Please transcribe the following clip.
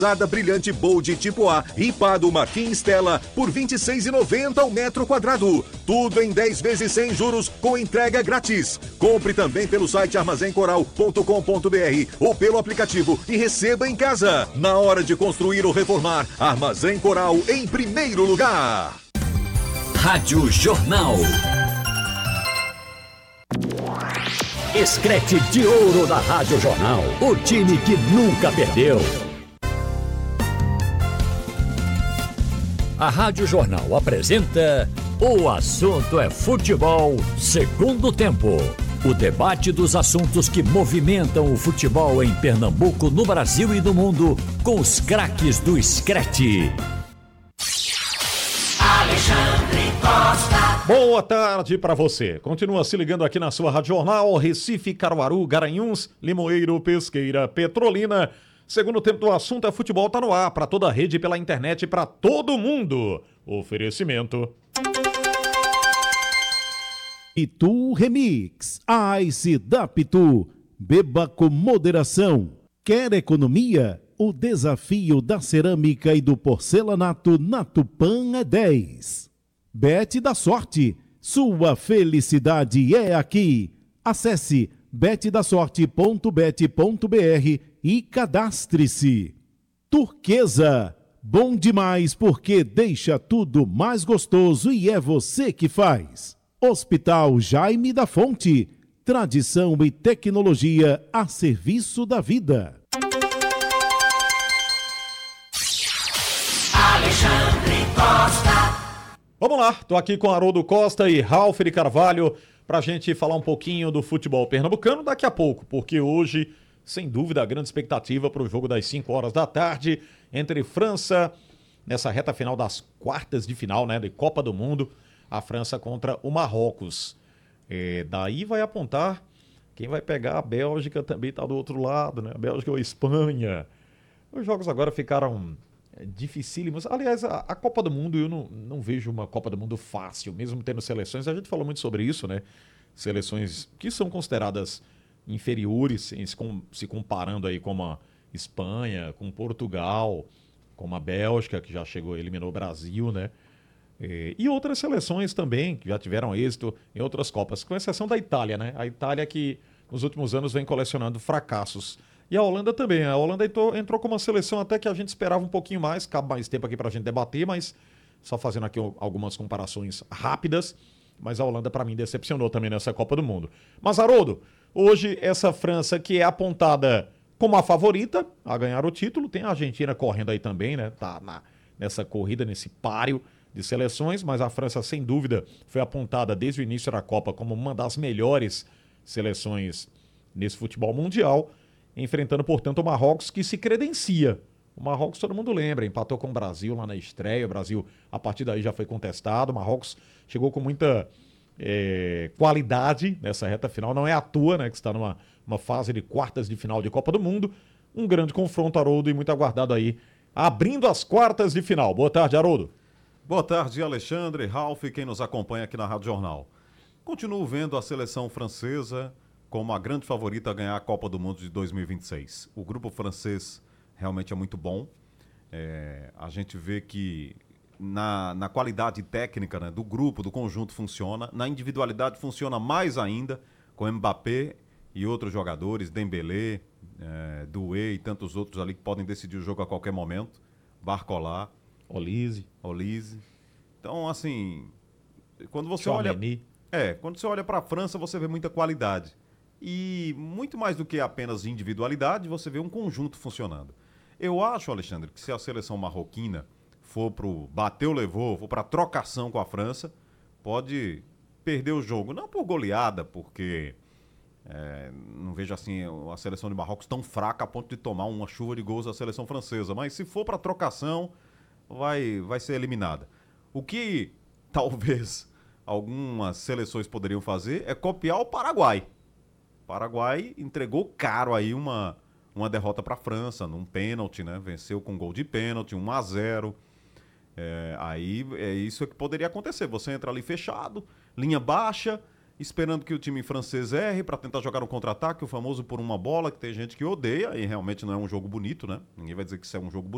Usada brilhante Bold tipo A, ripado Marquinhos Stella por R$ 26,90 ao metro quadrado. Tudo em 10 vezes sem juros, com entrega grátis. Compre também pelo site armazencoral.com.br ou pelo aplicativo e receba em casa. Na hora de construir ou reformar, Armazém Coral em primeiro lugar. Rádio Jornal. Escrete de ouro da Rádio Jornal. O time que nunca perdeu. A Rádio Jornal apresenta O Assunto é Futebol, segundo tempo. O debate dos assuntos que movimentam o futebol em Pernambuco, no Brasil e no mundo, com os craques do Screte. Alexandre Costa. Boa tarde para você. Continua se ligando aqui na sua Rádio Jornal, Recife, Caruaru, Garanhuns, Limoeiro, Pesqueira, Petrolina. Segundo tempo do Assunto é Futebol, tá no ar para toda a rede, pela internet, para todo mundo. Oferecimento. Pitu Remix, Ice da Pitu. Beba com moderação. Quer economia? O desafio da cerâmica e do porcelanato na Tupã é 10. Bet da Sorte, sua felicidade é aqui. Acesse betdasorte.bet.br e cadastre-se. Turquesa, bom demais porque deixa tudo mais gostoso e é você que faz. Hospital Jaime da Fonte, tradição e tecnologia a serviço da vida. Alexandre Costa. Vamos lá, tô aqui com Haroldo Costa e Ralf de Carvalho pra gente falar um pouquinho do futebol pernambucano daqui a pouco, porque hoje, sem dúvida, a grande expectativa para o jogo das 5 horas da tarde entre França, nessa reta final das quartas de final, né, de Copa do Mundo, a França contra o Marrocos. Daí vai apontar quem vai pegar. A Bélgica também tá do outro lado, né, a Bélgica ou a Espanha. Os jogos agora ficaram dificílimos. Aliás, a Copa do Mundo, eu não vejo uma Copa do Mundo fácil, mesmo tendo seleções, a gente falou muito sobre isso, né? Seleções que são consideradas inferiores, se comparando aí com a Espanha, com Portugal, com a Bélgica, que já eliminou o Brasil, né? E outras seleções também, que já tiveram êxito em outras Copas, com exceção da Itália, né? A Itália que nos últimos anos vem colecionando fracassos. E a Holanda também. A Holanda entrou com uma seleção até que a gente esperava um pouquinho mais. Cabe mais tempo aqui pra gente debater, mas só fazendo aqui algumas comparações rápidas. Mas a Holanda, para mim, decepcionou também nessa Copa do Mundo. Mas, Haroldo, hoje essa França que é apontada como a favorita a ganhar o título. Tem a Argentina correndo aí também, né? Tá nessa corrida, nesse páreo de seleções. Mas a França, sem dúvida, foi apontada desde o início da Copa como uma das melhores seleções nesse futebol mundial, enfrentando, portanto, o Marrocos, que se credencia. O Marrocos, todo mundo lembra, empatou com o Brasil lá na estreia. O Brasil, a partir daí, já foi contestado. O Marrocos chegou com muita qualidade nessa reta final. Não é à toa, né, que está numa fase de quartas de final de Copa do Mundo. Um grande confronto, Haroldo, e muito aguardado aí, abrindo as quartas de final. Boa tarde, Haroldo. Boa tarde, Alexandre, Ralf, quem nos acompanha aqui na Rádio Jornal. Continuo vendo a seleção francesa como a grande favorita a ganhar a Copa do Mundo de 2026. O grupo francês realmente é muito bom. A gente vê que na qualidade técnica, né, do grupo, do conjunto funciona. Na individualidade funciona mais ainda, com Mbappé e outros jogadores, Dembélé, Doué e tantos outros ali que podem decidir o jogo a qualquer momento. Barcola, Olise. Então, assim, quando você quando você olha para a França, você vê muita qualidade. E muito mais do que apenas individualidade, você vê um conjunto funcionando. Eu acho, Alexandre, que se a seleção marroquina for pro bateu, levou, for pra trocação com a França, pode perder o jogo. Não por goleada, porque não vejo assim a seleção de Marrocos tão fraca a ponto de tomar uma chuva de gols da seleção francesa. Mas se for pra trocação, vai ser eliminada. O que talvez algumas seleções poderiam fazer é copiar o Paraguai. O Paraguai entregou caro aí uma derrota para a França, num pênalti, né? Venceu com gol de pênalti, 1-0. Aí é isso que poderia acontecer. Você entra ali fechado, linha baixa, esperando que o time francês erre para tentar jogar um contra-ataque, o famoso por uma bola, que tem gente que odeia, e realmente não é um jogo bonito, né? Ninguém vai dizer que isso é um jogo bonito.